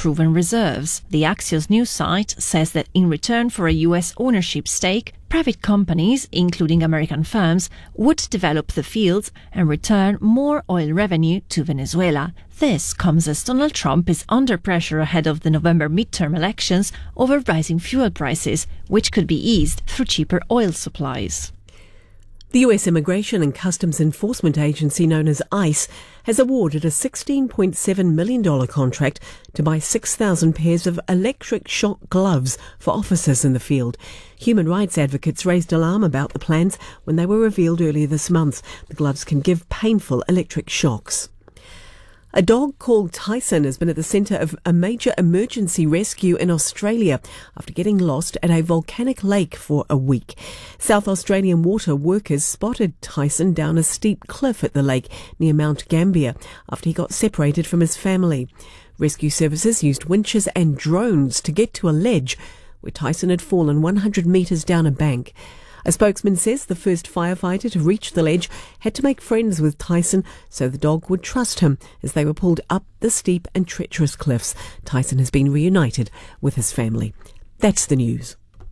unproven reserves. The Axios news site says that in return for a US ownership stake, private companies, including American firms, would develop the fields and return more oil revenue to Venezuela. This comes as Donald Trump is under pressure ahead of the November midterm elections over rising fuel prices, which could be eased through cheaper oil supplies. The US Immigration and Customs Enforcement Agency, known as ICE, has awarded a $16.7 million contract to buy 6,000 pairs of electric shock gloves for officers in the field. Human rights advocates raised alarm about the plans when they were revealed earlier this month. The gloves can give painful electric shocks. A dog called Tyson has been at the centre of a major emergency rescue in Australia after getting lost at a volcanic lake for a week. South Australian water workers spotted Tyson down a steep cliff at the lake near Mount Gambier after he got separated from his family. Rescue services used winches and drones to get to a ledge where Tyson had fallen 100 metres down a bank. A spokesman says the first firefighter to reach the ledge had to make friends with Tyson so the dog would trust him as they were pulled up the steep and treacherous cliffs. Tyson has been reunited with his family. That's the news.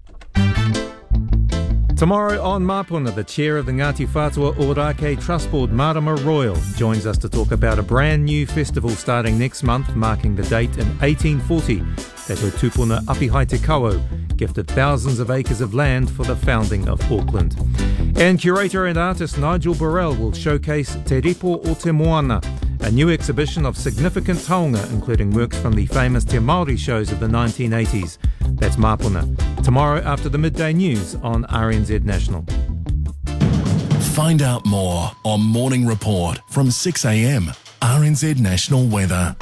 Tomorrow on Mapuna, the chair of the Ngāti Whātua Ōrākei Trust Board, Marama Royal, joins us to talk about a brand new festival starting next month, marking the date in 1840 that her tupuna Apihae Te Kauau gifted thousands of acres of land for the founding of Auckland. And curator and artist Nigel Burrell will showcase Te Ripo o Te Moana, a new exhibition of significant taonga, including works from the famous Te Māori shows of the 1980s. That's Mapuna. Tomorrow after the midday news on RNZ National. Find out more on Morning Report from 6 a.m. RNZ National Weather.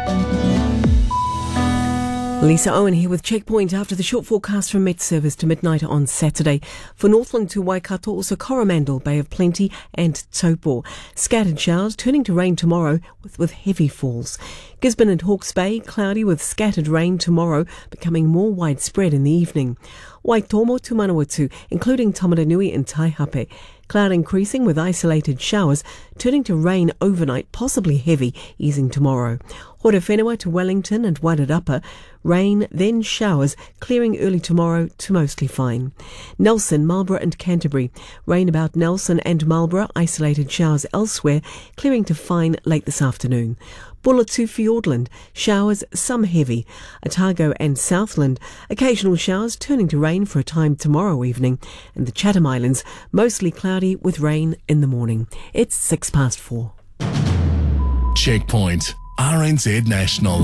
Lisa Owen here with Checkpoint after the short forecast from Met Service to midnight on Saturday. For Northland to Waikato, also Coromandel, Bay of Plenty and Taupo. Scattered showers turning to rain tomorrow with heavy falls. Gisborne and Hawke's Bay, cloudy with scattered rain tomorrow, becoming more widespread in the evening. Waitomo to Manawatu, including Tamaranui and Taihape. Cloud increasing with isolated showers, turning to rain overnight, possibly heavy, easing tomorrow. Horowhenua to Wellington and Wairarapa, rain, then showers, clearing early tomorrow to mostly fine. Nelson, Marlborough and Canterbury, rain about Nelson and Marlborough, isolated showers elsewhere, clearing to fine late this afternoon. Bulla to Fiordland, showers, some heavy. Otago and Southland, occasional showers turning to rain for a time tomorrow evening. And the Chatham Islands, mostly cloudy with rain in the morning. It's 4:06. Checkpoint, RNZ National.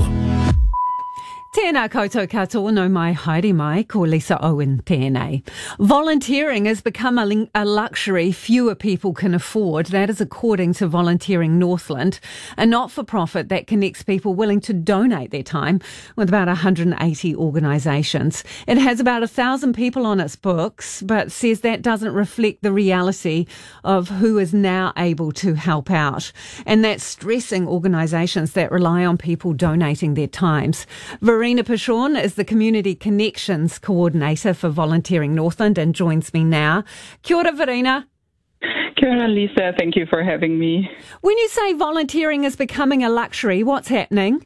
Tēnā koutou katoa no mai haere mai, ko Lisa Owen tēnei. Volunteering has become a luxury fewer people can afford. That is according to Volunteering Northland, a not-for-profit that connects people willing to donate their time with about 180 organisations. It has about 1,000 people on its books, but says that doesn't reflect the reality of who is now able to help out. And that's stressing organisations that rely on people donating their times. Verena Pashorn is the Community Connections Coordinator for Volunteering Northland and joins me now. Kia ora, Verena. Kia ora, Lisa. Thank you for having me. When you say volunteering is becoming a luxury, what's happening?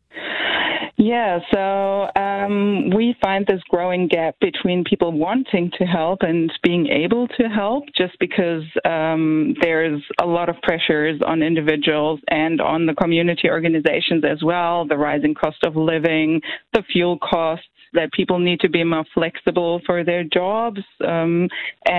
Yeah, so we find this growing gap between people wanting to help and being able to help, just because there's a lot of pressures on individuals and on the community organizations as well, the rising cost of living, the fuel costs, that people need to be more flexible for their jobs. And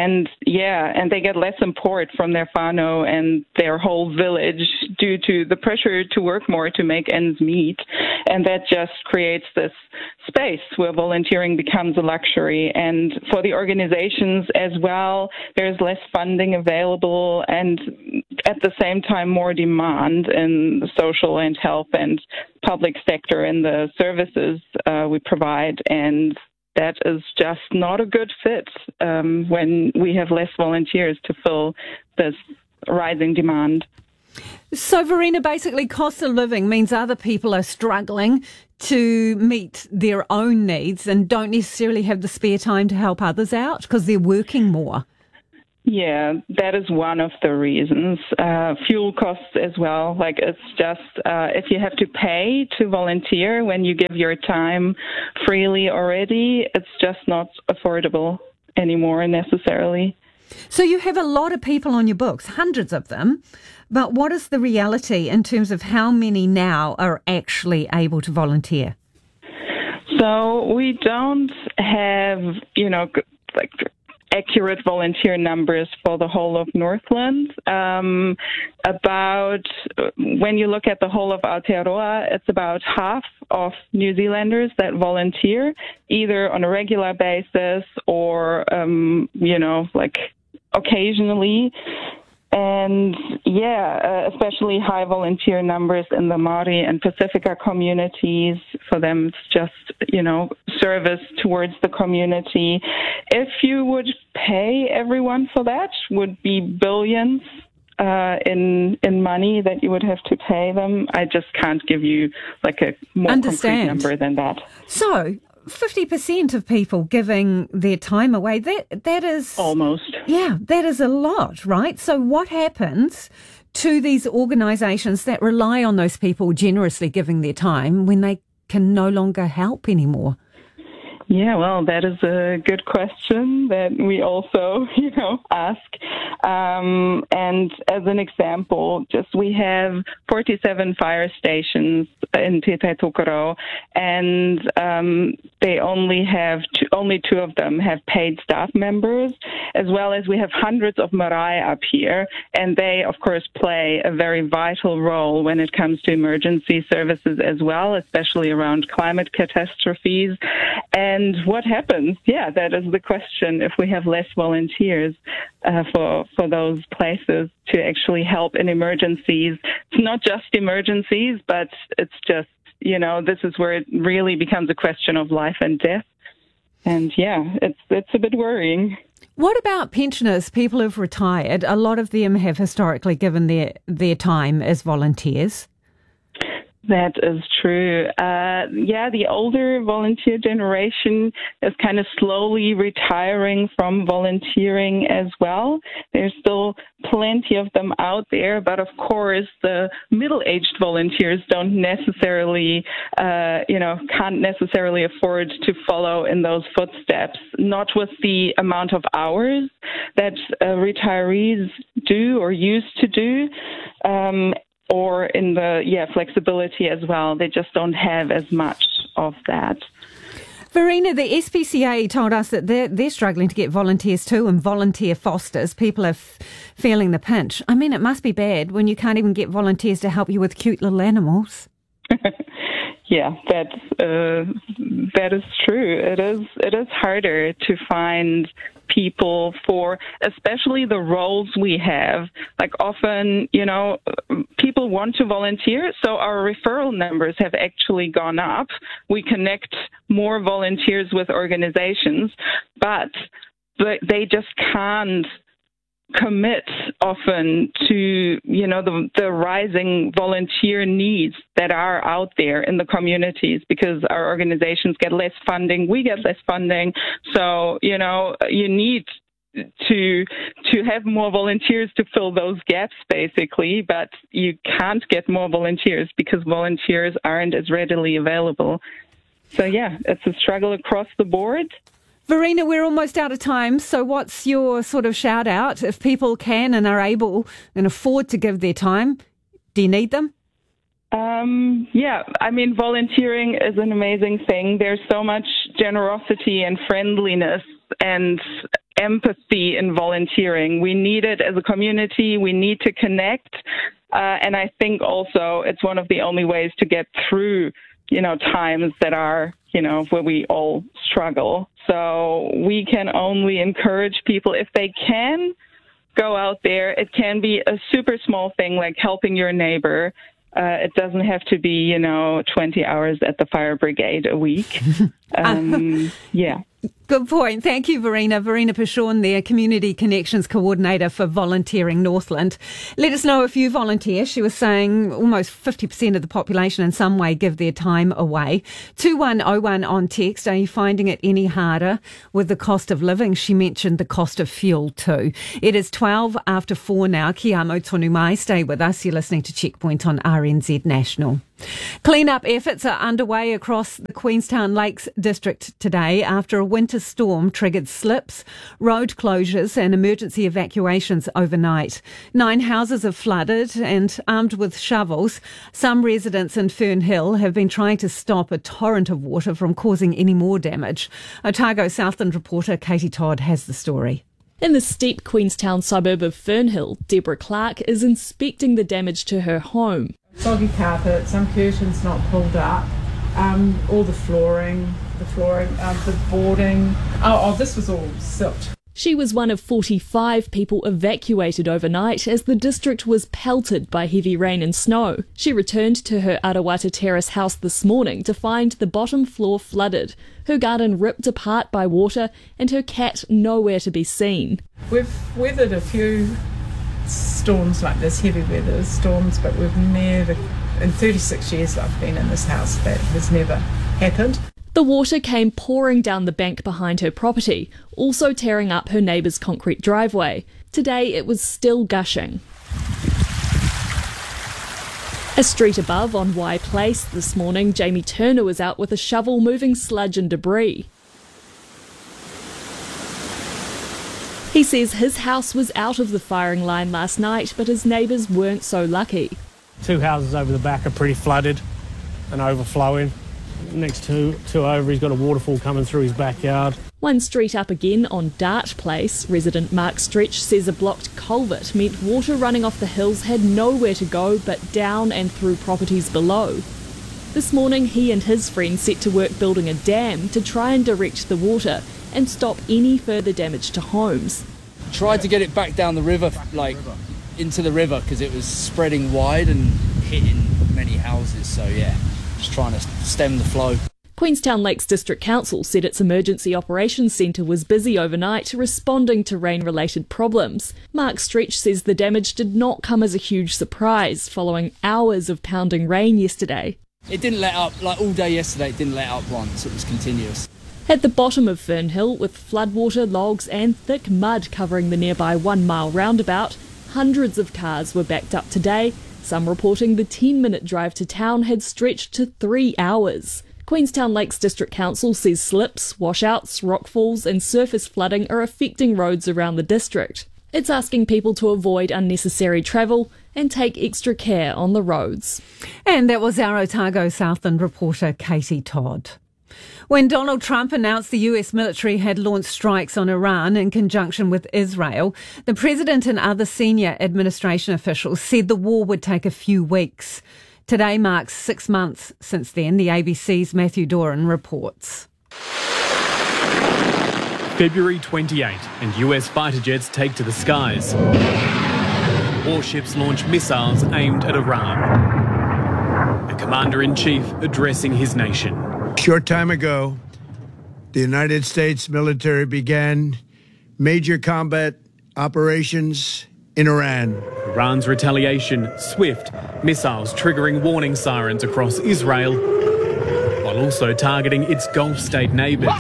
they get less support from their whānau and their whole village due to the pressure to work more to make ends meet. And that just creates this space where volunteering becomes a luxury. And for the organizations as well, there's less funding available and at the same time more demand in the social and health and public sector and the services we provide. And that is just not a good fit when we have less volunteers to fill this rising demand. So, Verena, basically cost of living means other people are struggling to meet their own needs and don't necessarily have the spare time to help others out because they're working more. Yeah, that is one of the reasons. Fuel costs as well. Like, it's just if you have to pay to volunteer when you give your time freely already, it's just not affordable anymore necessarily. So you have a lot of people on your books, hundreds of them, but what is the reality in terms of how many now are actually able to volunteer? So we don't have, accurate volunteer numbers for the whole of Northland. When you look at the whole of Aotearoa, it's about half of New Zealanders that volunteer, either on a regular basis or, occasionally. And especially high volunteer numbers in the Māori and Pacifica communities. For them, it's just, service towards the community. If you would pay everyone for that, would be billions in money that you would have to pay them. I just can't give you a more concrete number than that. So 50% of people giving their time away, that is... Almost. Yeah, that is a lot, right? So what happens to these organisations that rely on those people generously giving their time when they can no longer help anymore? Yeah, well, that is a good question that we also, ask. And as an example, we have 47 fire stations in Te Tai Tokerau, and they only two of them have paid staff members, as well as we have hundreds of marae up here, and they, of course, play a very vital role when it comes to emergency services as well, especially around climate catastrophes. And what happens? Yeah, that is the question. If we have less volunteers for those places to actually help in emergencies, it's not just emergencies, but it's just, this is where it really becomes a question of life and death. And it's a bit worrying. What about pensioners, people who've retired? A lot of them have historically given their time as volunteers. That is true. The older volunteer generation is kind of slowly retiring from volunteering as well. There's still plenty of them out there, but of course the middle-aged volunteers don't necessarily, can't necessarily afford to follow in those footsteps, not with the amount of hours that retirees do or used to do. Or in the flexibility as well. They just don't have as much of that. Verena, the SPCA told us that they're struggling to get volunteers too, and volunteer fosters. People are feeling the pinch. I mean, it must be bad when you can't even get volunteers to help you with cute little animals. Yeah, that is true. It is harder to find people for especially the roles we have. Like, often, people want to volunteer, so our referral numbers have actually gone up. We connect more volunteers with organizations, but they just can't commit often to, the rising volunteer needs that are out there in the communities, because our organizations get less funding, we get less funding. So, you need to have more volunteers to fill those gaps, basically, but you can't get more volunteers because volunteers aren't as readily available. So, it's a struggle across the board. Verena, we're almost out of time, so what's your sort of shout out? If people can and are able and afford to give their time, do you need them? Volunteering is an amazing thing. There's so much generosity and friendliness and empathy in volunteering. We need it as a community. We need to connect. And I think also it's one of the only ways to get through, times that are, where we all struggle. So we can only encourage people, if they can, go out there. It can be a super small thing like helping your neighbor. It doesn't have to be, 20 hours at the fire brigade a week. Good point. Thank you, Verena. Verena Pashorn there, Community Connections Coordinator for Volunteering Northland. Let us know if you volunteer. She was saying almost 50% of the population in some way give their time away. 2101 on text. Are you finding it any harder with the cost of living? She mentioned the cost of fuel too. It is 12 after 4 now. Kia amo tonu mai. Stay with us. You're listening to Checkpoint on RNZ National. Clean-up efforts are underway across the Queenstown Lakes District today after a winter storm triggered slips, road closures and emergency evacuations overnight. 9 houses have flooded and, armed with shovels, some residents in Fernhill have been trying to stop a torrent of water from causing any more damage. Otago Southland reporter Katie Todd has the story. In the steep Queenstown suburb of Fernhill, Deborah Clark is inspecting the damage to her home. Soggy carpet, some curtains not pulled up, all the flooring, the boarding. This was all silt. She was one of 45 people evacuated overnight as the district was pelted by heavy rain and snow. She returned to her Arawata Terrace house this morning to find the bottom floor flooded, her garden ripped apart by water and her cat nowhere to be seen. We've weathered a few storms like this, heavy weather storms, but we've never, in 36 years I've been in this house, that has never happened. The water came pouring down the bank behind her property, also tearing up her neighbour's concrete driveway. Today it was still gushing. A street above on Y Place this morning, Jamie Turner was out with a shovel moving sludge and debris. He says his house was out of the firing line last night, but his neighbours weren't so lucky. 2 houses over the back are pretty flooded and overflowing. Next two over, he's got a waterfall coming through his backyard. One street up again on Dart Place, resident Mark Stretch says a blocked culvert meant water running off the hills had nowhere to go but down and through properties below. This morning he and his friends set to work building a dam to try and direct the water and stop any further damage to homes. Tried to get it back down the river, into the river, because it was spreading wide and hitting many houses, so yeah, just trying to stem the flow. Queenstown Lakes District Council said its Emergency Operations Centre was busy overnight responding to rain-related problems. Mark Stretch says the damage did not come as a huge surprise following hours of pounding rain yesterday. It didn't let up, all day yesterday it didn't let up once, it was continuous. At the bottom of Fernhill, with floodwater, logs and thick mud covering the nearby 1 mile roundabout, hundreds of cars were backed up today, some reporting the 10-minute drive to town had stretched to 3 hours. Queenstown Lakes District Council says slips, washouts, rockfalls and surface flooding are affecting roads around the district. It's asking people to avoid unnecessary travel and take extra care on the roads. And that was our Otago Southland reporter Katie Todd. When Donald Trump announced the US military had launched strikes on Iran in conjunction with Israel, the president and other senior administration officials said the war would take a few weeks. Today marks 6 months since then, the ABC's Matthew Doran reports. February 28 and US fighter jets take to the skies. Warships launch missiles aimed at Iran. The commander-in-chief addressing his nation. A short time ago, the United States military began major combat operations in Iran. Iran's retaliation swift, missiles triggering warning sirens across Israel, while also targeting its Gulf state neighbours.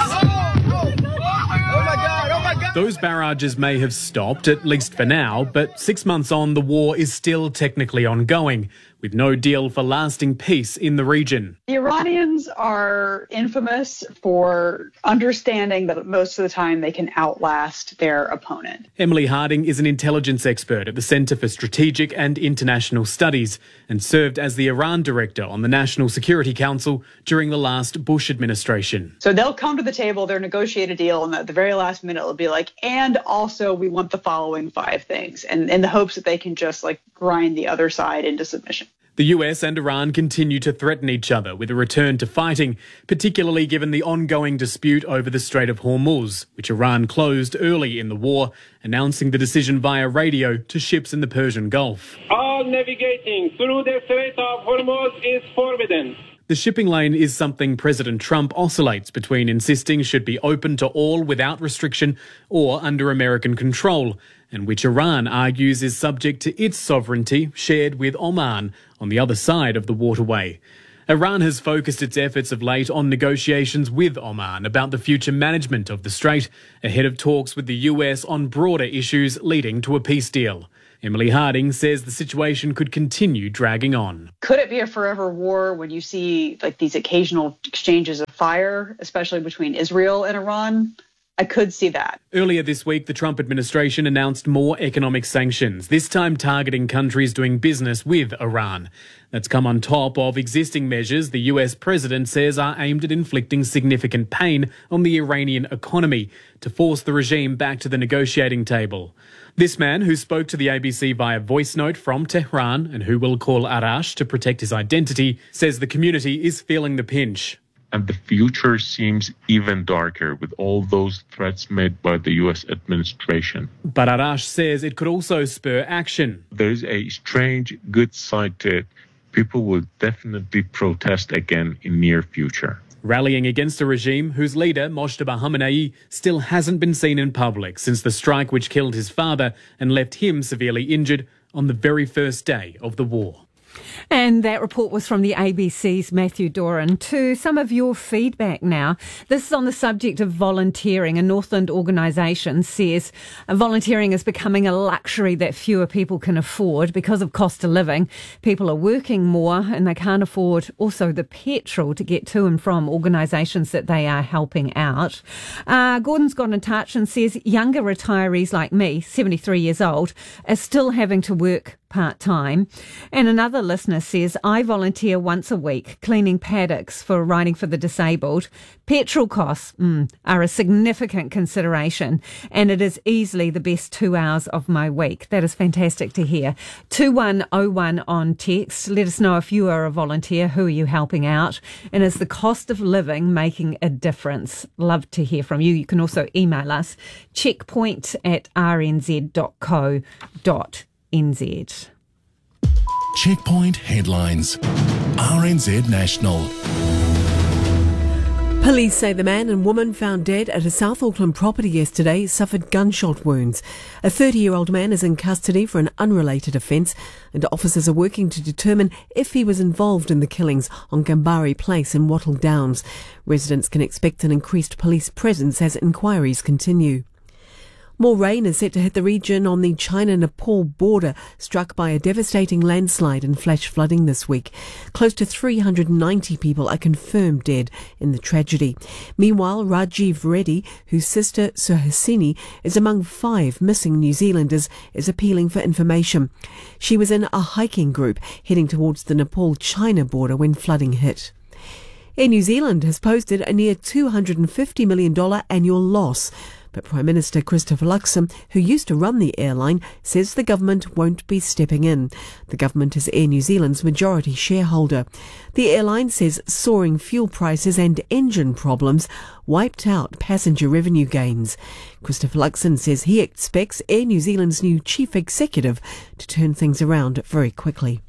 Those barrages may have stopped, at least for now, but 6 months on, the war is still technically ongoing, with no deal for lasting peace in the region. The Iranians are infamous for understanding that most of the time they can outlast their opponent. Emily Harding is an intelligence expert at the Centre for Strategic and International Studies and served as the Iran director on the National Security Council during the last Bush administration. So they'll come to the table, they'll negotiate a deal, and at the very last minute it'll be like, and also we want the following 5 things, and in the hopes that they can just grind the other side into submission. The US and Iran continue to threaten each other with a return to fighting, particularly given the ongoing dispute over the Strait of Hormuz, which Iran closed early in the war, announcing the decision via radio to ships in the Persian Gulf. All navigating through the Strait of Hormuz is forbidden. The shipping lane is something President Trump oscillates between insisting should be open to all without restriction or under American control, and which Iran argues is subject to its sovereignty shared with Oman on the other side of the waterway. Iran has focused its efforts of late on negotiations with Oman about the future management of the strait, ahead of talks with the US on broader issues leading to a peace deal. Emily Harding says the situation could continue dragging on. Could it be a forever war when you see like these occasional exchanges of fire, especially between Israel and Iran? I could see that. Earlier this week, the Trump administration announced more economic sanctions, this time targeting countries doing business with Iran. That's come on top of existing measures the US president says are aimed at inflicting significant pain on the Iranian economy to force the regime back to the negotiating table. This man, who spoke to the ABC via voice note from Tehran and who will call Arash to protect his identity, says the community is feeling the pinch. And the future seems even darker with all those threats made by the U.S. administration. But Arash says it could also spur action. There is a strange good side to it. People will definitely protest again in near future. Rallying against a regime whose leader, Mojtaba Khamenei, still hasn't been seen in public since the strike which killed his father and left him severely injured on the very first day of the war. And that report was from the ABC's Matthew Doran. To some of your feedback now. This is on the subject of volunteering. A Northland organisation says volunteering is becoming a luxury that fewer people can afford because of cost of living. People are working more and they can't afford also the petrol to get to and from organisations that they are helping out. Gordon's got in touch and says younger retirees like me, 73 years old, are still having to work part-time. And another listener says, I volunteer once a week cleaning paddocks for Riding for the Disabled. Petrol costs are a significant consideration, and it is easily the best 2 hours of my week. That is fantastic to hear. 2101 on text. Let us know if you are a volunteer. Who are you helping out? And is the cost of living making a difference? Love to hear from you. You can also email us, checkpoint@rnz.co.nz. Checkpoint headlines. RNZ National. Police say the man and woman found dead at a South Auckland property yesterday suffered gunshot wounds. A 30-year-old man is in custody for an unrelated offence, and officers are working to determine if he was involved in the killings on Gambari Place in Wattle Downs. Residents can expect an increased police presence as inquiries continue. More rain is set to hit the region on the China-Nepal border, struck by a devastating landslide and flash flooding this week. Close to 390 people are confirmed dead in the tragedy. Meanwhile, Rajiv Reddy, whose sister Suhasini is among 5 missing New Zealanders, is appealing for information. She was in a hiking group heading towards the Nepal-China border when flooding hit. Air New Zealand has posted a near $250 million annual loss. But Prime Minister Christopher Luxon, who used to run the airline, says the government won't be stepping in. The government is Air New Zealand's majority shareholder. The airline says soaring fuel prices and engine problems wiped out passenger revenue gains. Christopher Luxon says he expects Air New Zealand's new chief executive to turn things around very quickly.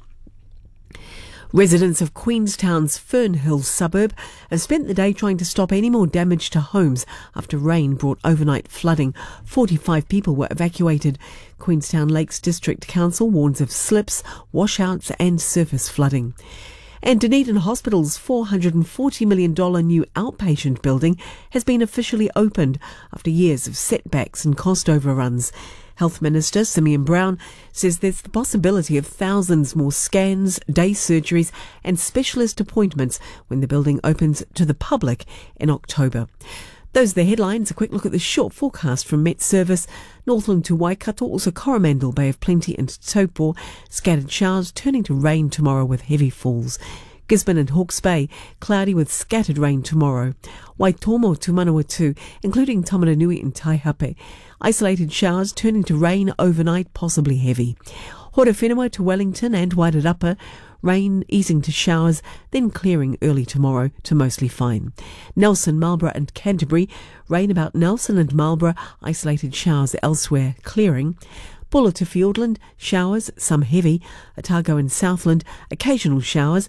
Residents of Queenstown's Fernhill suburb have spent the day trying to stop any more damage to homes after rain brought overnight flooding. 45 people were evacuated. Queenstown Lakes District Council warns of slips, washouts and surface flooding. And Dunedin Hospital's $440 million new outpatient building has been officially opened after years of setbacks and cost overruns. Health Minister Simeon Brown says there's the possibility of thousands more scans, day surgeries and specialist appointments when the building opens to the public in October. Those are the headlines. A quick look at the short forecast from Met Service. Northland to Waikato, also Coromandel, Bay of Plenty and Taupo. Scattered showers turning to rain tomorrow with heavy falls. Gisborne and Hawke's Bay, cloudy with scattered rain tomorrow. Waitomo to Manawatu, including Tamaranui and Taihape. Isolated showers turning to rain overnight, possibly heavy. Horowhenua to Wellington and Wairarapa, rain easing to showers, then clearing early tomorrow to mostly fine. Nelson, Marlborough and Canterbury, rain about Nelson and Marlborough, isolated showers elsewhere, clearing. Buller to Fiordland, showers, some heavy. Otago and Southland, occasional showers.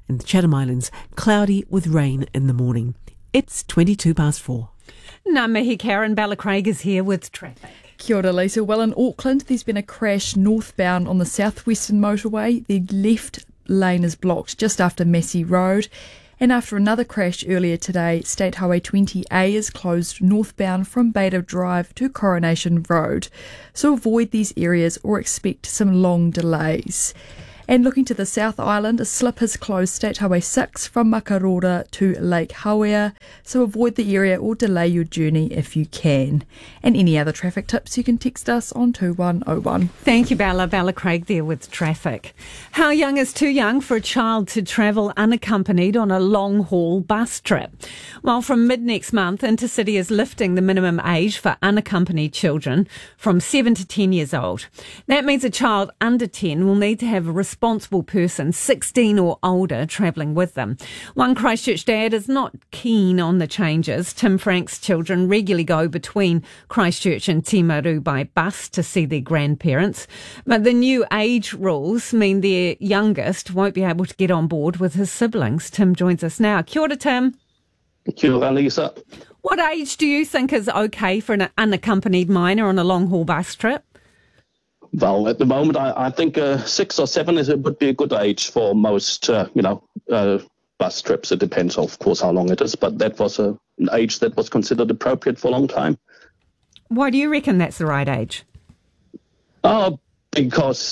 In the Chatham Islands, cloudy with rain in the morning. It's 4:22. Ngā mihi, Karen. Bella Craig is here with traffic. Kia ora, Lisa. Well, in Auckland, there's been a crash northbound on the southwestern motorway. The left lane is blocked just after Massey Road. And after another crash earlier today, State Highway 20A is closed northbound from Beta Drive to Coronation Road. So avoid these areas or expect some long delays. And looking to the South Island, a slip has closed State Highway 6 from Makarora to Lake Hawea, so avoid the area or delay your journey if you can. And any other traffic tips, you can text us on 2101. Thank you, Bella. Bella Craig there with traffic. How young is too young for a child to travel unaccompanied on a long-haul bus trip? Well, from mid-next month, Intercity is lifting the minimum age for unaccompanied children from 7 to 10 years old. That means a child under 10 will need to have a responsible person, 16 or older, travelling with them. One Christchurch dad is not keen on the changes. Tim Frank's children regularly go between Christchurch and Timaru by bus to see their grandparents. But the new age rules mean their youngest won't be able to get on board with his siblings. Tim joins us now. Kia ora, Tim. Kia ora, Lisa. What age do you think is okay for an unaccompanied minor on a long-haul bus trip? Well, at the moment, I think 6 or 7 would be a good age for most, bus trips. It depends, of course, how long it is, but that was an age that was considered appropriate for a long time. Why do you reckon that's the right age? Because,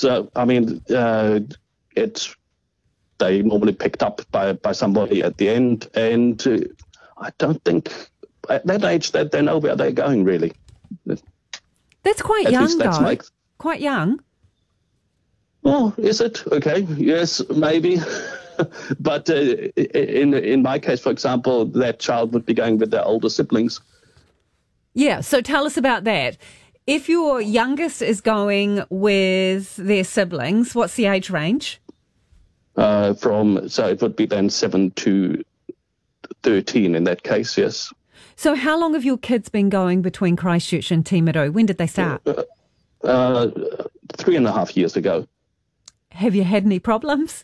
they normally picked up by somebody at the end, and I don't think at that age that they know where they're going, really. That's quite at young, least that's though. Quite young. Oh, is it? Okay. Yes, maybe. But in my case, for example, that child would be going with their older siblings. Yeah, so tell us about that. If your youngest is going with their siblings, what's the age range? So it would be then 7 to 13 in that case, yes. So how long have your kids been going between Christchurch and Timaru? When did they start? 3.5 years ago. Have you had any problems?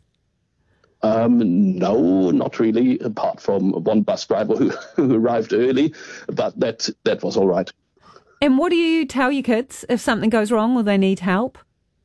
No, not really, apart from one bus driver who arrived early, but that was all right. And what do you tell your kids if something goes wrong or they need help?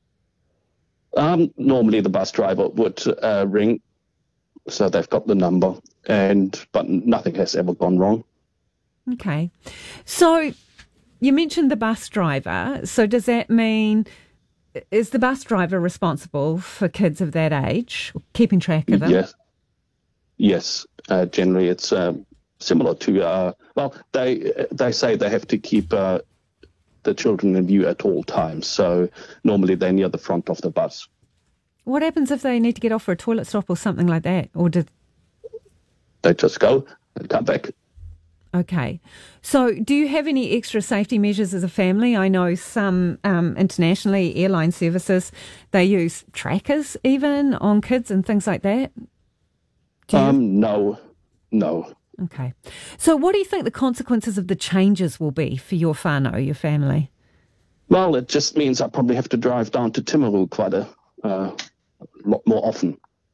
Normally the bus driver would ring, so they've got the number, but nothing has ever gone wrong. Okay. So you mentioned the bus driver. So does that mean, is the bus driver responsible for kids of that age, keeping track of them? Yes. Generally it's similar to, they say they have to keep the children in view at all times. So normally they're near the front of the bus. What happens if they need to get off for a toilet stop or something like that? Or they just go and come back. Okay. So do you have any extra safety measures as a family? I know some internationally airline services, they use trackers even on kids and things like that. No. Okay. So what do you think the consequences of the changes will be for your whānau, your family? Well, it just means I probably have to drive down to Timaru quite a lot more often.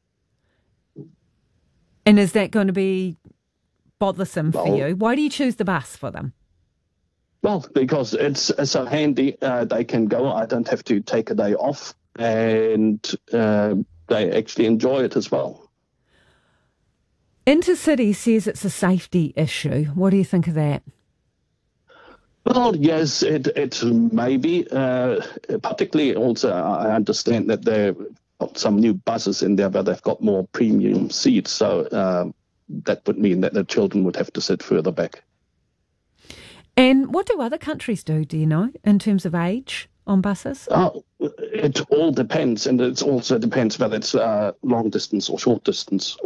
And is that going to be bothersome for you? Why do you choose the bus for them? Well, because it's so handy. They can go. I don't have to take a day off, and they actually enjoy it as well. Intercity says it's a safety issue. What do you think of that? Well, yes, it may be. Particularly also, I understand that they've got some new buses in there, but they've got more premium seats. So that would mean that the children would have to sit further back. And what do other countries do you know, in terms of age on buses? It all depends, and it also depends whether it's long distance or short distance.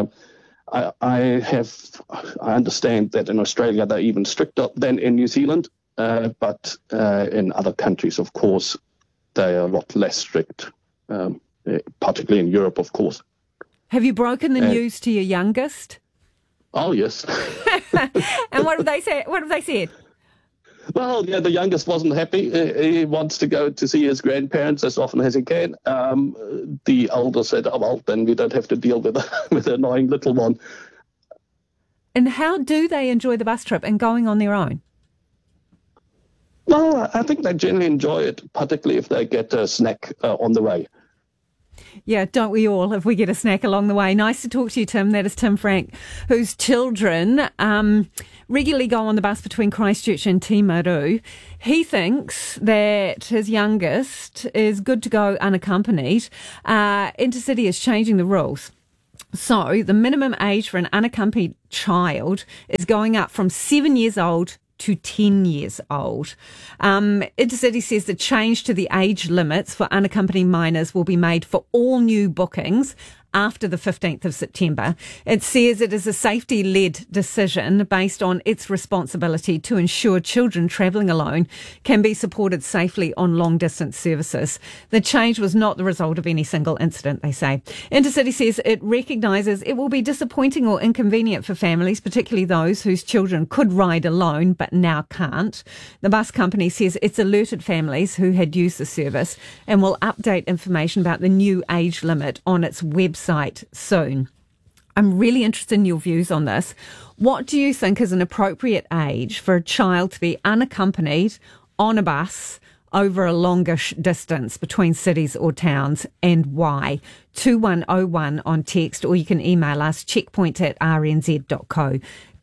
I understand that in Australia they're even stricter than in New Zealand, but in other countries, of course, they are a lot less strict, particularly in Europe, of course. Have you broken the news to your youngest? Oh, yes. And what have they said? Well, yeah, the youngest wasn't happy. He wants to go to see his grandparents as often as he can. The older said, oh, well, then we don't have to deal with with an annoying little one. And how do they enjoy the bus trip and going on their own? Well, I think they generally enjoy it, particularly if they get a snack on the way. Yeah, don't we all, if we get a snack along the way. Nice to talk to you, Tim. That is Tim Frank, whose children regularly go on the bus between Christchurch and Timaru. He thinks that his youngest is good to go unaccompanied. Intercity is changing the rules. So the minimum age for an unaccompanied child is going up from 7 years old to 10 years old. Intercity says the change to the age limits for unaccompanied minors will be made for all new bookings after the 15th of September. It says it is a safety-led decision based on its responsibility to ensure children travelling alone can be supported safely on long-distance services. The change was not the result of any single incident, they say. Intercity says it recognises it will be disappointing or inconvenient for families, particularly those whose children could ride alone but now can't. The bus company says it's alerted families who had used the service and will update information about the new age limit on its website soon. I'm really interested in your views on this. What do you think is an appropriate age for a child to be unaccompanied on a bus over a longer distance between cities or towns, and why? 2101 on text, or you can email us checkpoint@rnz.co.nz.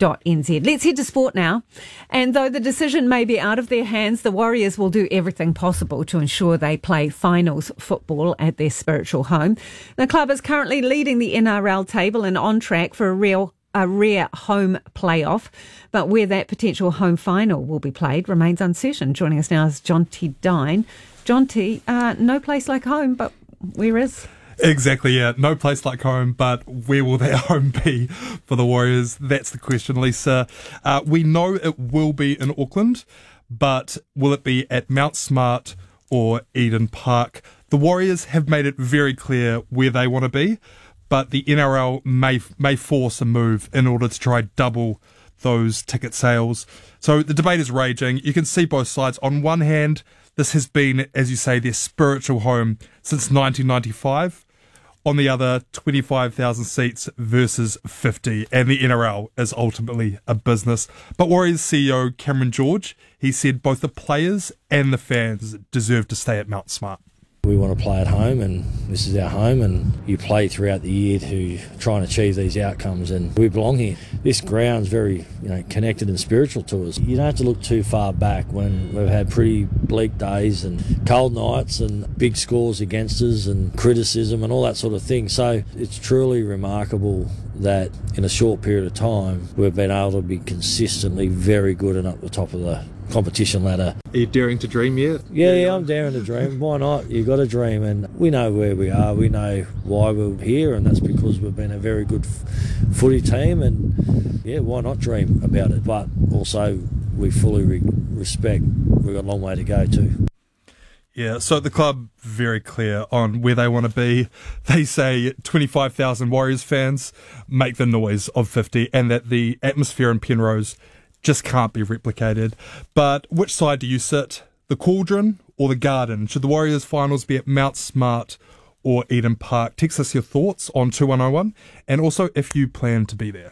Let's head to sport now. And though the decision may be out of their hands, the Warriors will do everything possible to ensure they play finals football at their spiritual home. The club is currently leading the NRL table and on track for a rare home playoff, but where that potential home final will be played remains uncertain. Joining us now is Jonty Dine. Jonty, no place like home, but where is? Exactly, yeah. No place like home, but where will that home be for the Warriors? That's the question, Lisa. We know it will be in Auckland, but will it be at Mount Smart or Eden Park? The Warriors have made it very clear where they want to be, but the NRL may force a move in order to try double those ticket sales. So the debate is raging. You can see both sides. On one hand, this has been, as you say, their spiritual home since 1995. On the other, 25,000 seats versus 50. And the NRL is ultimately a business. But Warriors CEO Cameron George, he said both the players and the fans deserve to stay at Mount Smart. We want to play at home, and this is our home, and you play throughout the year to try and achieve these outcomes, and we belong here. This ground's very, connected and spiritual to us. You don't have to look too far back when we've had pretty bleak days and cold nights and big scores against us and criticism and all that sort of thing. So it's truly remarkable that in a short period of time we've been able to be consistently very good and up the top of the competition ladder. Are you daring to dream yet? Yeah, I'm daring to dream. Why not? You've got to dream, and we know where we are. We know why we're here, and that's because we've been a very good footy team, and why not dream about it? But also we fully respect we've got a long way to go too. Yeah, so the club very clear on where they want to be. They say 25,000 Warriors fans make the noise of 50, and that the atmosphere in Penrose just can't be replicated. But which side do you sit? The Cauldron or the Garden? Should the Warriors finals be at Mount Smart or Eden Park? Text us your thoughts on 2101, and also if you plan to be there.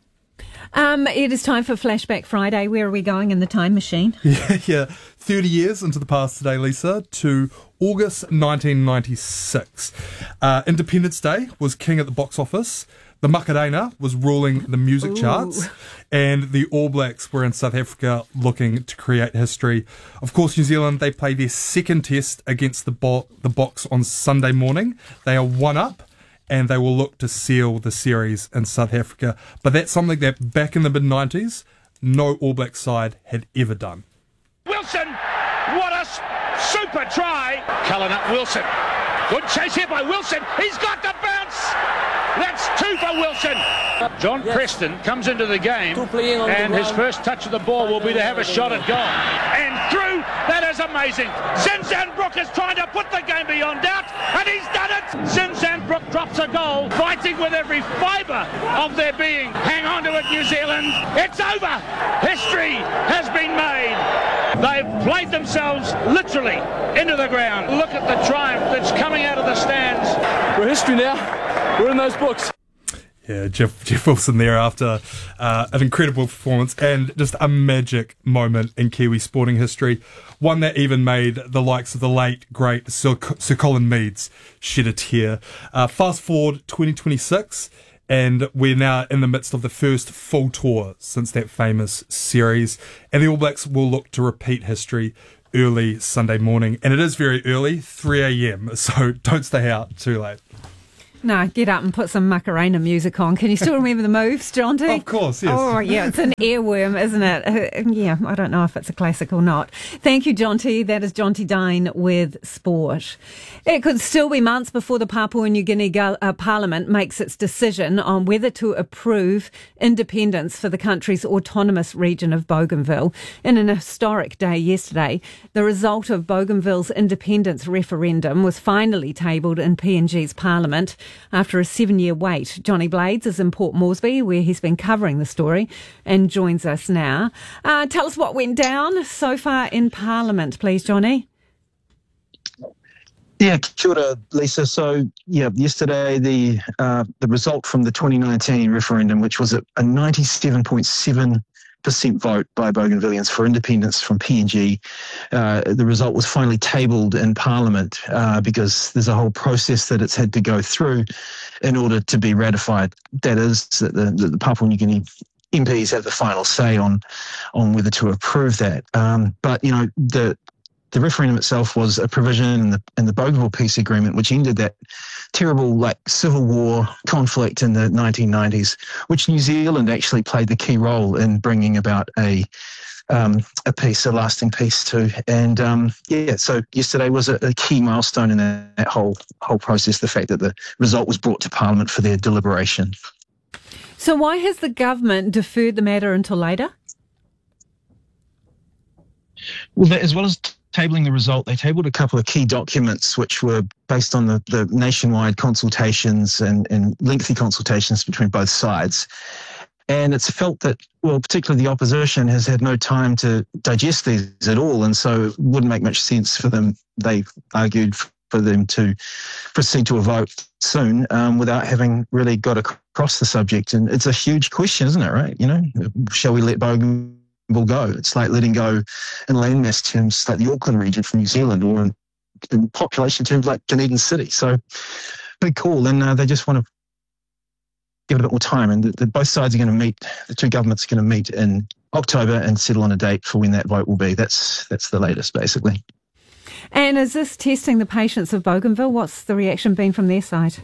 It is time for Flashback Friday. Where are we going in the time machine? Yeah, 30 years into the past today, Lisa, to August 1996. Independence Day was king at the box office. The Macarena was ruling the music charts, and the All Blacks were in South Africa looking to create history. Of course, New Zealand, they play their second test against the Box on Sunday morning. They are 1-up, and they will look to seal the series in South Africa. But that's something that back in the mid-90s, no All Black side had ever done. Wilson, what a super try. Cullen up Wilson. Good chase here by Wilson. He's got the bounce. That's two for Wilson. John Preston comes into the game, and his first touch of the ball will be to have a shot at goal. And through, that is amazing. Zinzanbrook is trying to put the game beyond doubt, and he's done it. Zinzanbrook drops a goal, fighting with every fibre of their being. Hang on to it, New Zealand. It's over. History has been made. They've played themselves literally into the ground. Look at the triumph that's coming out of the stands. We're history now. We're in those books. Yeah, Jeff Wilson there after an incredible performance and just a magic moment in Kiwi sporting history. One that even made the likes of the late, great Sir Colin Meads shed a tear. Fast forward 2026, and we're now in the midst of the first full tour since that famous series. And the All Blacks will look to repeat history early Sunday morning. And it is very early, 3 a.m, so don't stay out too late. No, get up and put some Macarena music on. Can you still remember the moves, Jonty? Of course, yes. Oh, yeah, it's an earworm, isn't it? Yeah, I don't know if it's a classic or not. Thank you, Jonty. That is Jonty Dine with Sport. It could still be months before the Papua New Guinea Parliament makes its decision on whether to approve independence for the country's autonomous region of Bougainville. In an historic day yesterday, the result of Bougainville's independence referendum was finally tabled in PNG's Parliament. After a 7-year wait, Johnny Blades is in Port Moresby, where he's been covering the story, and joins us now. Tell us what went down so far in Parliament, please, Johnny. Yeah, kia ora, Lisa. So, yesterday the result from the 2019 referendum, which was a 97.7% vote by Bougainvilleans for independence from PNG. The result was finally tabled in Parliament because there's a whole process that it's had to go through in order to be ratified. That is, that the Papua New Guinea MPs have the final say on whether to approve that. But the referendum itself was a provision in the Bougainville Peace Agreement, which ended that terrible civil war conflict in the 1990s, which New Zealand actually played the key role in bringing about a peace, a lasting peace too. And so yesterday was a key milestone in that whole process, the fact that the result was brought to Parliament for their deliberation. So why has the government deferred the matter until later? Well, as well as tabling the result, they tabled a couple of key documents which were based on the nationwide consultations and lengthy consultations between both sides. And it's felt that, well, particularly the opposition has had no time to digest these at all, and so it wouldn't make much sense for them, they argued, for them to proceed to a vote soon without having really got across the subject. And it's a huge question, isn't it, right? Shall we let Bougainville go? It's like letting go in landmass terms like the Auckland region from New Zealand, or in population terms like Dunedin City. So big call, and they just want to give it a bit more time. And both sides are going to meet, the two governments are going to meet in October and settle on a date for when that vote will be. That's the latest, basically. And is this testing the patience of Bougainville? What's the reaction been from their side?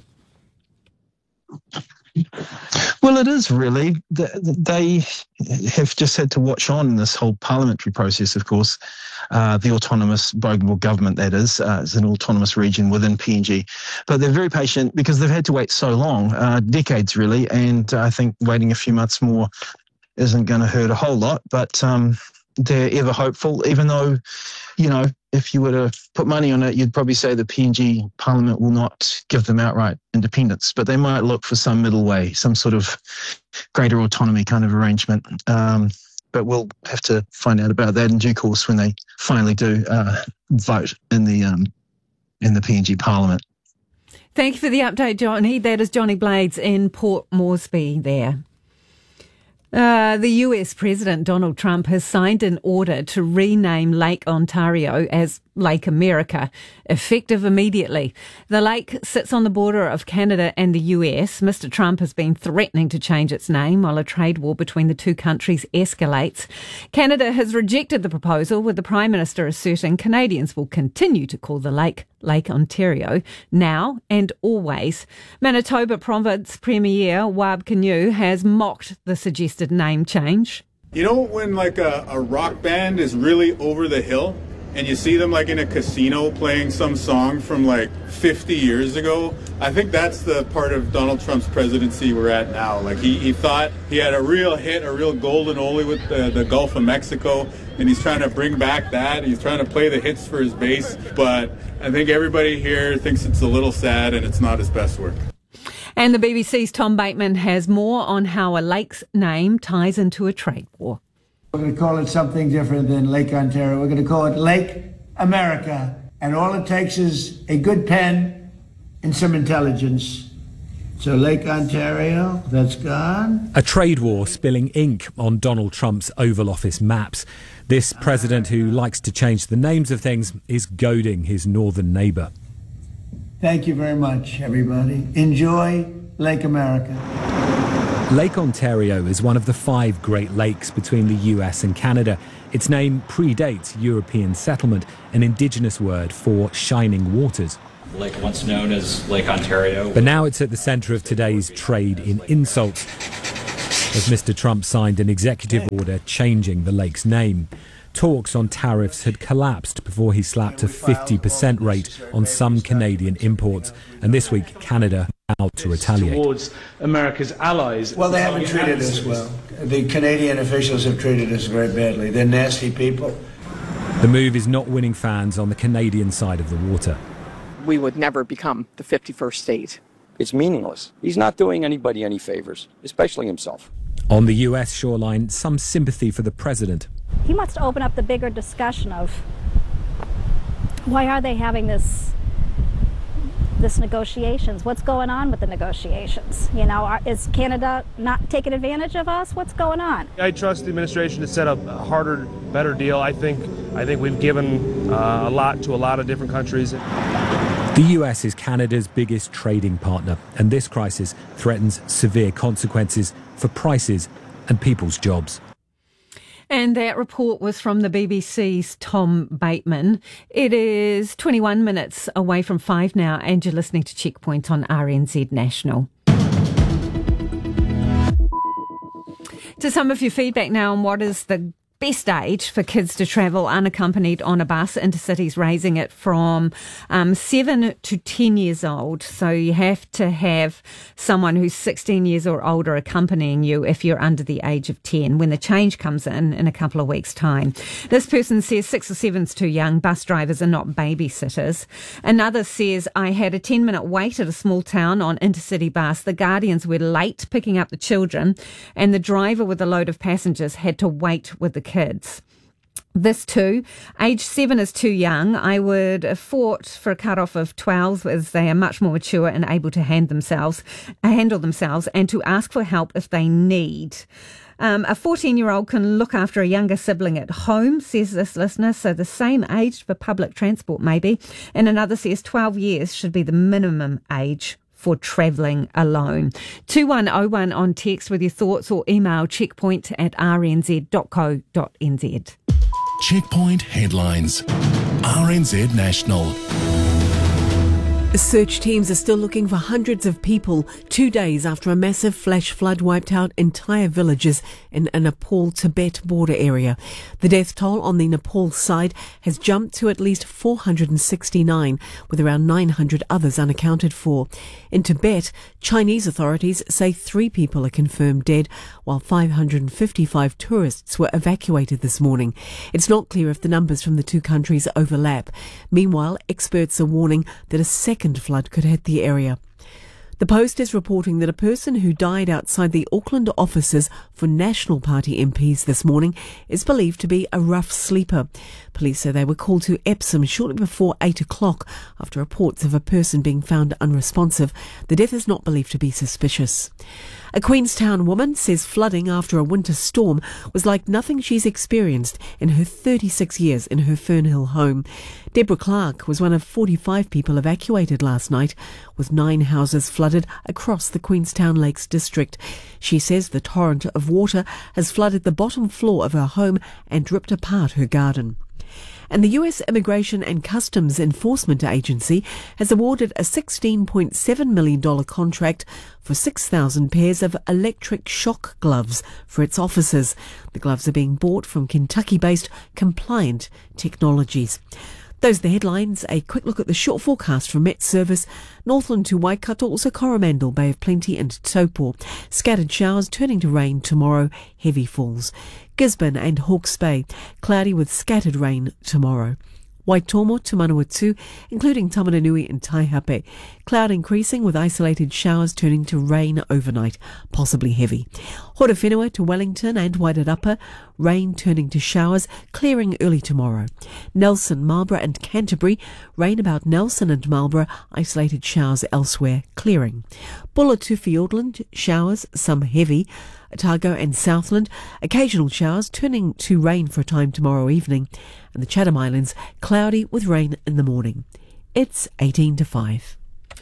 Well, it is really. They have just had to watch on in this whole parliamentary process, of course. The autonomous Bougainville government, that is an autonomous region within PNG. But they're very patient because they've had to wait so long, decades really, and I think waiting a few months more isn't going to hurt a whole lot. But they're ever hopeful, even though, if you were to put money on it, you'd probably say the PNG Parliament will not give them outright independence, but they might look for some middle way, some sort of greater autonomy kind of arrangement. But we'll have to find out about that in due course when they finally do vote in the PNG Parliament. Thank you for the update, Johnny. That is Johnny Blades in Port Moresby there. The US President Donald Trump has signed an order to rename Lake Ontario as Lake America, effective immediately. The lake sits on the border of Canada and the US. Mr. Trump has been threatening to change its name while a trade war between the two countries escalates. Canada has rejected the proposal, with the Prime Minister asserting Canadians will continue to call the lake Lake Ontario now and always. Manitoba Province Premier Wab Kinew has mocked the suggested name change. When a rock band is really over the hill and you see them in a casino playing some song from 50 years ago, I think that's the part of Donald Trump's presidency we're at now. He thought he had a real hit, a real golden oldie with the Gulf of Mexico, and he's trying to bring back that. He's trying to play the hits for his base, but I think everybody here thinks it's a little sad and it's not his best work. And the BBC's Tom Bateman has more on how a lake's name ties into a trade war. We're going to call it something different than Lake Ontario. We're going to call it Lake America. And all it takes is a good pen and some intelligence. So Lake Ontario, that's gone. A trade war spilling ink on Donald Trump's Oval Office maps. This president, who likes to change the names of things, is goading his northern neighbour. Thank you very much, everybody. Enjoy Lake America. Lake Ontario is one of the 5 Great Lakes between the US and Canada. Its name predates European settlement, an Indigenous word for shining waters. Lake once known as Lake Ontario. But now it's at the centre of today's trade in insults, as Mr. Trump signed an executive order changing the lake's name. Talks on tariffs had collapsed before he slapped a 50% rate on some Canadian imports. And this week, Canada vowed to retaliate. Towards America's allies. Well, they haven't treated us well. The Canadian officials have treated us very badly. They're nasty people. The move is not winning fans on the Canadian side of the water. We would never become the 51st state. It's meaningless. He's not doing anybody any favors, especially himself. On the US shoreline, some sympathy for the president. He must open up the bigger discussion of why are they having this negotiations? What's going on with the negotiations? You know, is Canada not taking advantage of us? What's going on? I trust the administration to set up a harder, better deal. I think we've given a lot to a lot of different countries. The US is Canada's biggest trading partner, and this crisis threatens severe consequences for prices and people's jobs. And that report was from the BBC's Tom Bateman. It is 21 minutes away from 5 now, and you're listening to Checkpoint on RNZ National. To some of your feedback now on what is the best age for kids to travel unaccompanied on a bus. Intercity's raising it from 7 to 10 years old. So you have to have someone who's 16 years or older accompanying you if you're under the age of 10, when the change comes in a couple of weeks' time. This person says 6 or 7's too young. Bus drivers are not babysitters. Another says, I had a 10-minute wait at a small town on Intercity bus. The Guardians were late picking up the children, and the driver with a load of passengers had to wait with the kids. This too, age 7 is too young. I would have fought for a cut-off of 12, as they are much more mature and able to handle themselves and to ask for help if they need. A 14-year-old can look after a younger sibling at home, says this listener, so the same age for public transport maybe. And another says 12 years should be the minimum age for travelling alone. 2101 on text with your thoughts, or email checkpoint@rnz.co.nz. Checkpoint headlines. RNZ National. Search teams are still looking for hundreds of people 2 days after a massive flash flood wiped out entire villages in a Nepal-Tibet border area. The death toll on the Nepal side has jumped to at least 469, with around 900 others unaccounted for. In Tibet, Chinese authorities say 3 people are confirmed dead, while 555 tourists were evacuated this morning. It's not clear if the numbers from the two countries overlap. Meanwhile, experts are warning that a second flood could hit the area. The Post is reporting that a person who died outside the Auckland offices for National Party MPs this morning is believed to be a rough sleeper. Police say they were called to Epsom shortly before 8 o'clock after reports of a person being found unresponsive. The death is not believed to be suspicious. A Queenstown woman says flooding after a winter storm was like nothing she's experienced in her 36 years in her Fernhill home. Deborah Clark was one of 45 people evacuated last night, with 9 houses flooded across the Queenstown Lakes district. She says the torrent of water has flooded the bottom floor of her home and ripped apart her garden. And the US Immigration and Customs Enforcement Agency has awarded a $16.7 million contract for 6,000 pairs of electric shock gloves for its officers. The gloves are being bought from Kentucky-based Compliant Technologies. Those are the headlines. A quick look at the short forecast from Met Service. Northland to Waikato, also Coromandel, Bay of Plenty and Taupo. Scattered showers turning to rain tomorrow, heavy falls. Gisborne and Hawke's Bay, cloudy with scattered rain tomorrow. Waitomo to Manawatu, including Tamaranui and Taihape. Cloud increasing with isolated showers turning to rain overnight, possibly heavy. Horowhenua to Wellington and Wairarapa, rain turning to showers, clearing early tomorrow. Nelson, Marlborough and Canterbury, rain about Nelson and Marlborough, isolated showers elsewhere, clearing. Bulla to Fiordland, showers, some heavy. Otago and Southland, occasional showers turning to rain for a time tomorrow evening. And the Chatham Islands, cloudy with rain in the morning. It's 18 to 5.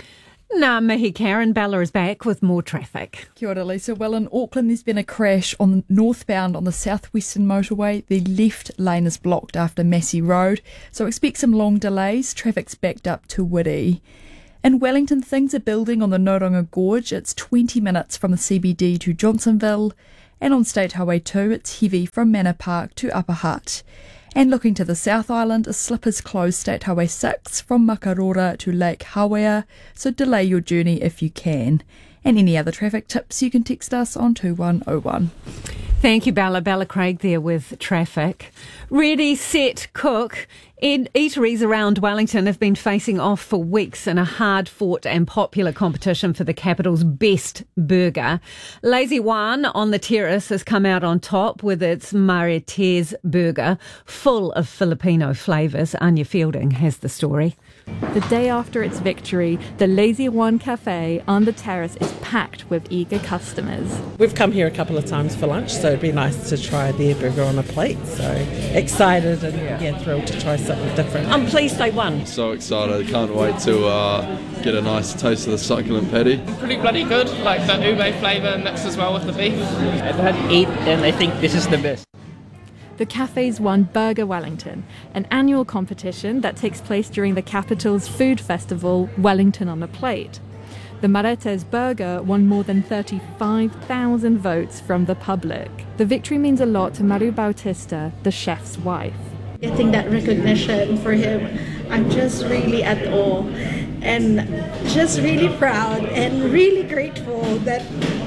Ngā mihi, Karen. Bella is back with more traffic. Kia ora, Lisa. Well, in Auckland, there's been a crash on northbound on the southwestern motorway. The left lane is blocked after Massey Road, so expect some long delays. Traffic's backed up to Whitty. In Wellington, things are building on the Noronga Gorge. It's 20 minutes from the CBD to Johnsonville. And on State Highway 2, it's heavy from Manor Park to Upper Hutt. And looking to the South Island, a slip has closed State Highway 6 from Makarora to Lake Hawea, so delay your journey if you can. And any other traffic tips, you can text us on 2101. Thank you, Bella. Bella Craig there with traffic. Ready, set, cook. Eateries around Wellington have been facing off for weeks in a hard-fought and popular competition for the capital's best burger. Lazy One on the terrace has come out on top with its Marites burger, full of Filipino flavours. Anya Fielding has the story. The day after its victory, the Lazy One Cafe on the terrace is packed with eager customers. We've come here a couple of times for lunch, so it'd be nice to try their burger on a plate. So excited and thrilled to try something different. I'm pleased they won. So excited, can't wait to get a nice taste of the succulent patty. Pretty bloody good, like the ube flavour mixed as well with the beef. I've had 8 and I think this is the best. The cafes won Burger Wellington, an annual competition that takes place during the capital's food festival, Wellington on a Plate. The Marites burger won more than 35,000 votes from the public. The victory means a lot to Maru Bautista, the chef's wife. Getting that recognition for him, I'm just really at awe and just really proud and really grateful that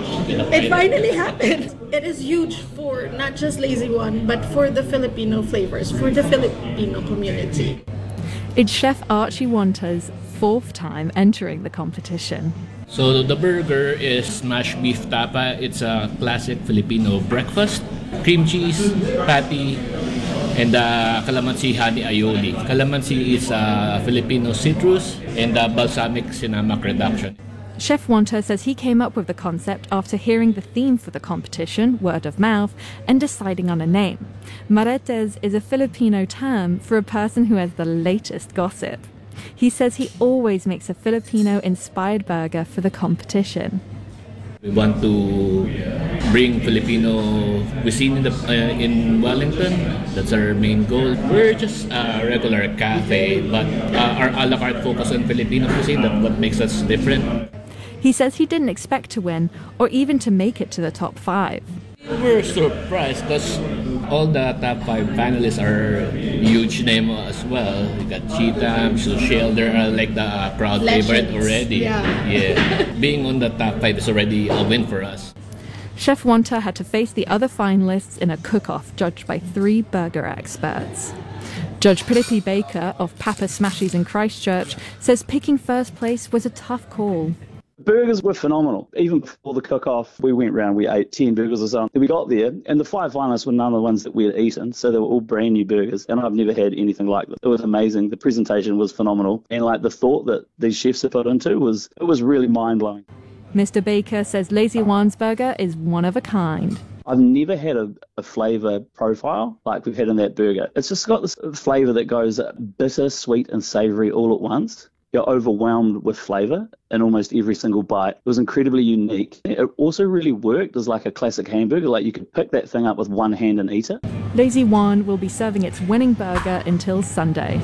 it finally happened. It is huge for not just Lazy One, but for the Filipino flavors, for the Filipino community. It's Chef Archie Wanta's 4th time entering the competition. So the burger is smashed beef tapa. It's a classic Filipino breakfast. Cream cheese, patty, and calamansi honey aioli. Calamansi is a Filipino citrus and balsamic cinnamon reduction. Chef Wanta says he came up with the concept after hearing the theme for the competition, word of mouth, and deciding on a name. Marites is a Filipino term for a person who has the latest gossip. He says he always makes a Filipino-inspired burger for the competition. We want to bring Filipino cuisine in Wellington. That's our main goal. We're just a regular cafe, but our a la carte focus on Filipino cuisine, that's what makes us different. He says he didn't expect to win or even to make it to the top 5. We're surprised because all the top 5 finalists are huge name as well. We got Cheetham, Shell, they're like the crowd favorite already. Yeah. Being on the top 5 is already a win for us. Chef Wanta had to face the other finalists in a cook-off judged by 3 burger experts. Judge Piripi Baker of Papa Smashies in Christchurch says picking first place was a tough call. Burgers were phenomenal. Even before the cook-off, we went round, we ate 10 burgers or so. We got there, and the 5 finalists were none of the ones that we had eaten, so they were all brand new burgers, and I've never had anything like this. It was amazing. The presentation was phenomenal, and like the thought that these chefs have put into was really mind-blowing. Mr. Baker says Lazy One's burger is one of a kind. I've never had a flavour profile like we've had in that burger. It's just got this flavour that goes bitter, sweet, and savoury all at once. You're overwhelmed with flavour in almost every single bite. It was incredibly unique. It also really worked as like a classic hamburger, like you could pick that thing up with one hand and eat it. Lazy One will be serving its winning burger until Sunday.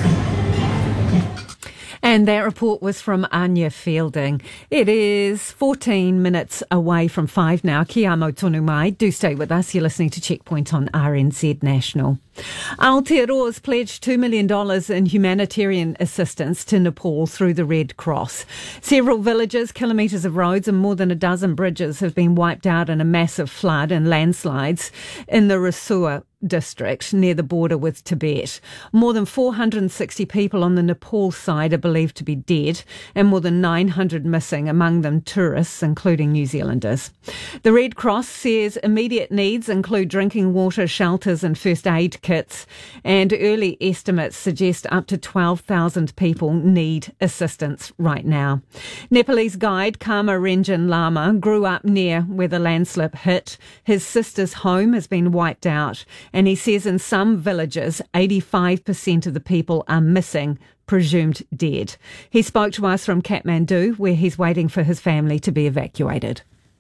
And that report was from Anya Fielding. It is 14 minutes away from 5 now. Kia amo tonu mai. Do stay with us. You're listening to Checkpoint on RNZ National. Aotearoa's pledged $2 million in humanitarian assistance to Nepal through the Red Cross. Several villages, kilometres of roads and more than a dozen bridges have been wiped out in a massive flood and landslides in the Rasua district near the border with Tibet. More than 460 people on the Nepal side are believed to be dead and more than 900 missing, among them tourists, including New Zealanders. The Red Cross says immediate needs include drinking water, shelters and first aid kits, and early estimates suggest up to 12,000 people need assistance right now. Nepalese guide Karma Ranjan Lama grew up near where the landslip hit. His sister's home has been wiped out, and he says in some villages 85% of the people are missing, presumed dead. He spoke to us from Kathmandu, where he's waiting for his family to be evacuated.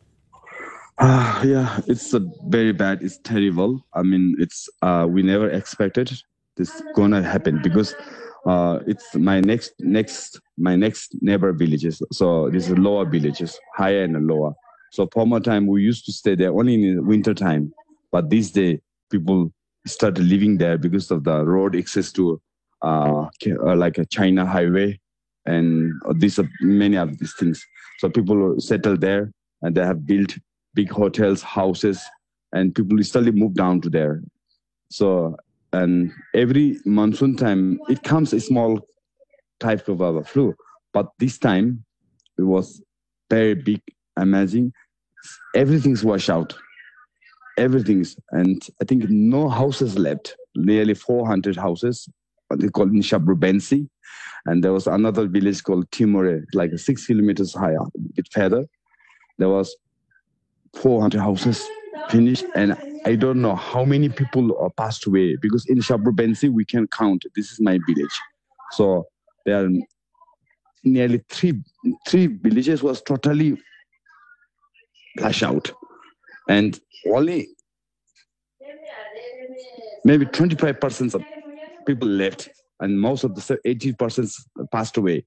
Yeah, it's very bad. It's terrible. I mean, it's we never expected this gonna happen because it's my next neighbor villages. So this is lower villages, higher and lower. So former time we used to stay there only in the winter time, but this day people started living there because of the road access to like a China highway, and many of these things. So people settle there, and they have built big hotels, houses, and people slowly move down to there. So, and every monsoon time, it comes a small type of a flu, but this time it was very big, amazing. Everything's washed out. Everything's, and I think no houses left. Nearly 400 houses. They call it Shabrubensi, and there was another village called Timore, like 6 kilometers higher, a bit further. There was 400 houses finished, and I don't know how many people are passed away because in Shabrubensi we can count. This is my village, so there are nearly three villages was totally flushed out, and only maybe 25% of people left, and most of the 80% passed away.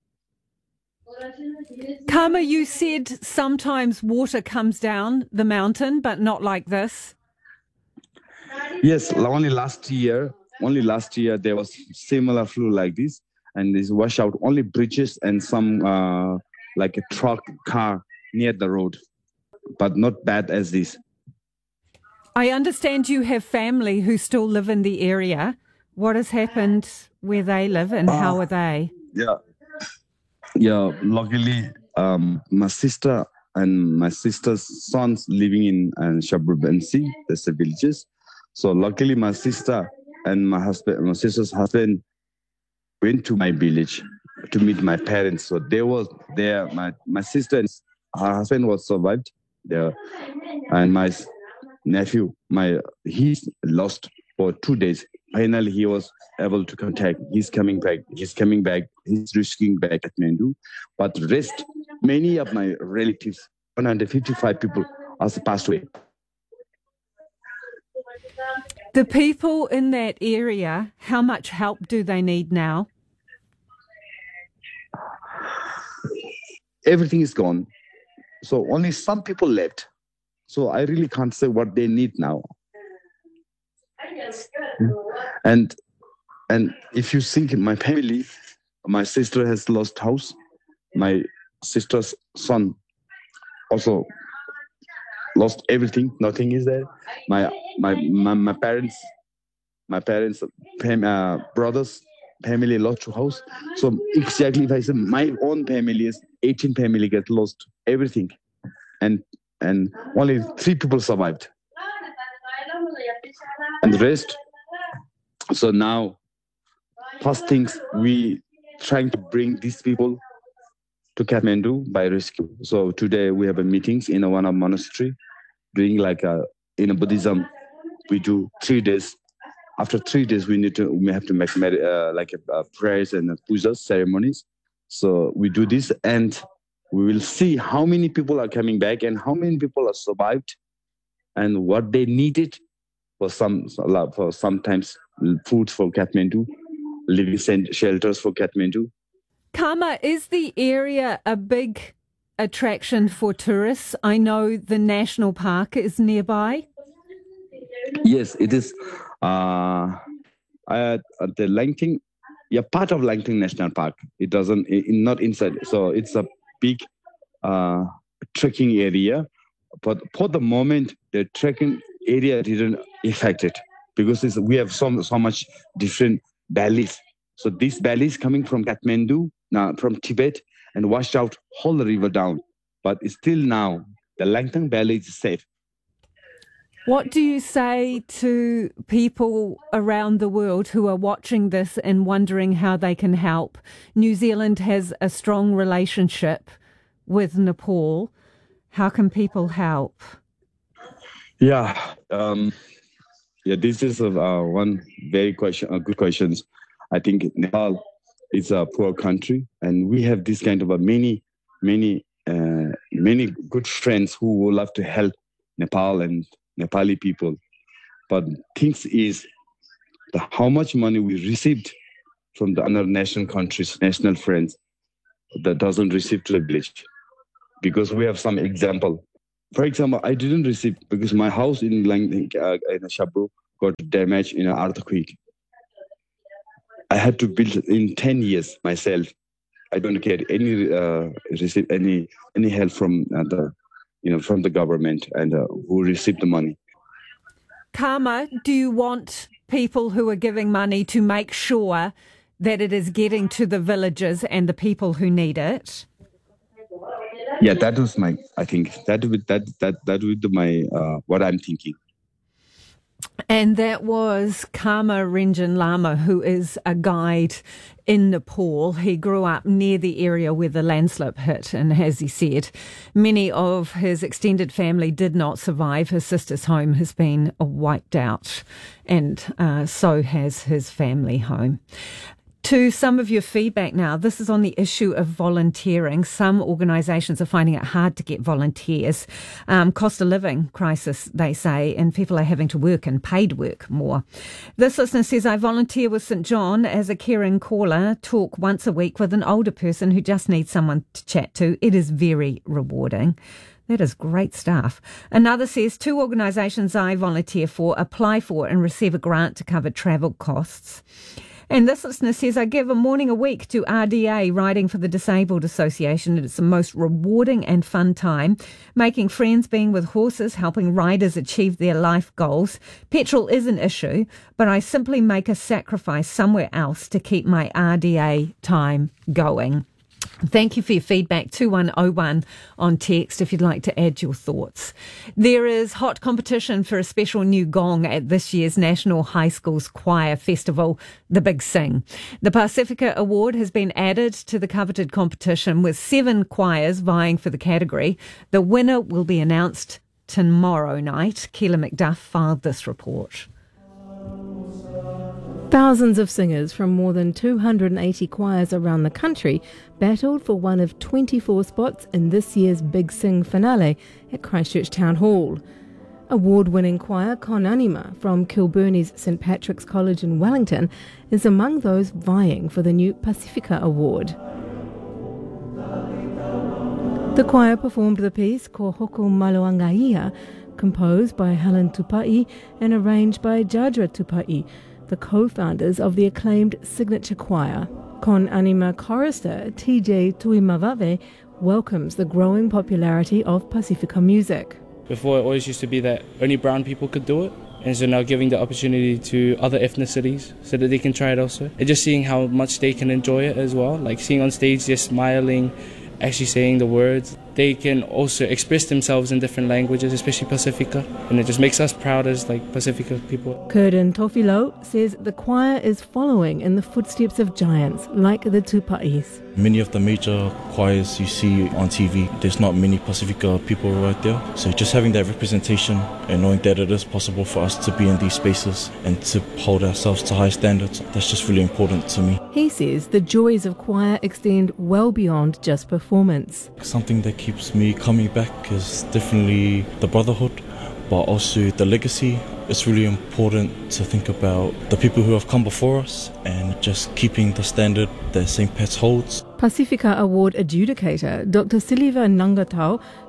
Karma, you said sometimes water comes down the mountain, but not like this. Yes, only last year there was similar flu like this, and this wash out only bridges and some like a truck car near the road, but not bad as this. I understand you have family who still live in the area. What has happened where they live, and how are they? Yeah. Luckily, my sister and my sister's sons living in Shabrubensi, that's the villages. So luckily, my sister and my sister's husband went to my village to meet my parents. So they was there. My sister and her husband was survived there, and my nephew, he's lost for 2 days. Finally, he was able to contact. He's coming back. He's risking back at Kathmandu. But the rest, many of my relatives, 155 people, also passed away. The people in that area, how much help do they need now? Everything is gone. So only some people left. So I really can't say what they need now. And if you think in my family, my sister has lost house. My sister's son also lost everything. Nothing is there. My parents, brothers, family lost house. So exactly, if I say my own family is 18 family get lost everything, and only 3 people survived, and the rest. So now, first things we trying to bring these people to Kathmandu by rescue. So today we have a meetings in one of monastery, doing like in a Buddhism, we do 3 days. After 3 days, we have to make prayers and pujas ceremonies. So we do this, and we will see how many people are coming back and how many people are survived, and what they needed for sometimes food for Kathmandu, living shelters for Kathmandu. Karma, is the area a big attraction for tourists? I know the national park is nearby. Yes, it is. At the Langting, part of Langting National Park. It doesn't, not inside. So it's a big trekking area. But for the moment, the trekking area didn't affect it because we have so much different valleys. So these valleys coming from Kathmandu, now from Tibet, and washed out whole river down. But still now, the Langtang Valley is safe. What do you say to people around the world who are watching this and wondering how they can help? New Zealand has a strong relationship with Nepal. How can people help? Yeah, this is one very good question. I think Nepal is a poor country, and we have this kind of many good friends who would love to help Nepal and Nepali people. But things is how much money we received from the other national countries, national friends, that doesn't receive to the village. Because we have some example. For example, I didn't receive because my house in Shabru got damaged in an earthquake. I had to build in 10 years myself. I don't get any receive any help from from the government and who received the money. Karma, do you want people who are giving money to make sure that it is getting to the villages and the people who need it? Yeah, that was my. I think that would be my what I'm thinking. And that was Karma Renjin Lama, who is a guide in Nepal. He grew up near the area where the landslip hit, and as he said, many of his extended family did not survive. His sister's home has been wiped out, and so has his family home. To some of your feedback now, this is on the issue of volunteering. Some organisations are finding it hard to get volunteers. Cost of living crisis, they say, and people are having to work and paid work more. This listener says, I volunteer with St John as a caring caller, talk once a week with an older person who just needs someone to chat to. It is very rewarding. That is great stuff. Another says, 2 organisations I volunteer for apply for and receive a grant to cover travel costs. And this listener says, I give a morning a week to RDA, Riding for the Disabled Association. It's the most rewarding and fun time. Making friends, being with horses, helping riders achieve their life goals. Petrol is an issue, but I simply make a sacrifice somewhere else to keep my RDA time going. Thank you for your feedback. 2101 on text if you'd like to add your thoughts. There is hot competition for a special new gong at this year's National High Schools Choir Festival, the Big Sing. The Pacifica Award has been added to the coveted competition with 7 choirs vying for the category. The winner will be announced tomorrow night. Keela McDuff filed this report. Thousands of singers from more than 280 choirs around the country battled for one of 24 spots in this year's Big Sing finale at Christchurch Town Hall. Award-winning choir Con Anima from Kilburney's St Patrick's College in Wellington is among those vying for the new Pacifica Award. The choir performed the piece Ko Hoko Maluangaia, composed by Helen Tupai and arranged by Jadra Tupai, the co-founders of the acclaimed signature choir. Con Anima chorister TJ Tuimavave welcomes the growing popularity of Pacifica music. Before, it always used to be that only brown people could do it, and so now giving the opportunity to other ethnicities so that they can try it also. And just seeing how much they can enjoy it as well, like seeing on stage, just smiling, actually saying the words. They can also express themselves in different languages, especially Pacifica, and it just makes us proud as Pacifica people. Curtin Tofilo says the choir is following in the footsteps of giants like the Tupais. Many of the major choirs you see on TV, there's not many Pacifica people right there. So just having that representation and knowing that it is possible for us to be in these spaces and to hold ourselves to high standards, that's just really important to me. He says the joys of choir extend well beyond just performance. Something that keeps me coming back is definitely the brotherhood, but also the legacy. It's really important to think about the people who have come before us and just keeping the standard that St. Pat's holds. Pacifica Award adjudicator Dr. Silva Nangatau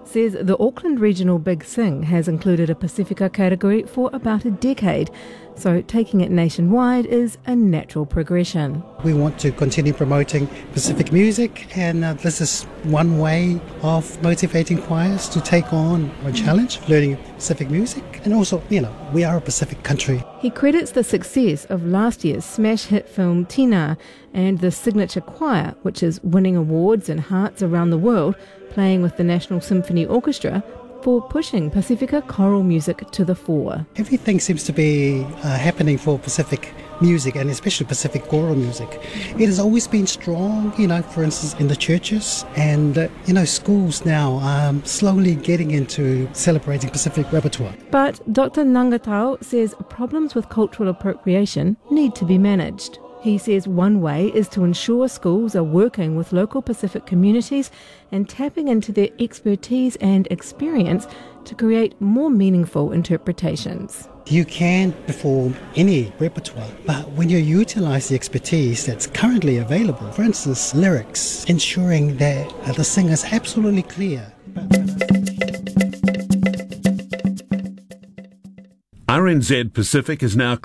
says the Auckland Regional Big Sing has included a Pacifica category for about a decade, so taking it nationwide is a natural progression. We want to continue promoting Pacific music, and this is one way of motivating choirs to take on a challenge, learning Pacific music. And also, we are a Pacific country. He credits the success of last year's smash hit film Tina and the Signature Choir, which is winning awards and hearts around the world, playing with the National Symphony Orchestra, for pushing Pacifica choral music to the fore. Everything seems to be happening for Pacific music, and especially Pacific choral music. It has always been strong, for instance, in the churches, and, schools now are slowly getting into celebrating Pacific repertoire. But Dr. Nangatau says problems with cultural appropriation need to be managed. He says one way is to ensure schools are working with local Pacific communities and tapping into their expertise and experience to create more meaningful interpretations. You can perform any repertoire, but when you utilise the expertise that's currently available, for instance, lyrics, ensuring that the singer's absolutely clear. RNZ Pacific is now